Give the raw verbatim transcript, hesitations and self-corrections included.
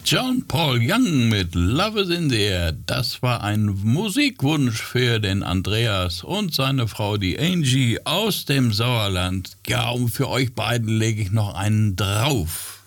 John Paul Young mit Love is in the Air. Das war ein Musikwunsch für den Andreas und seine Frau, die Angie aus dem Sauerland. Ja, und für euch beiden lege ich noch einen drauf.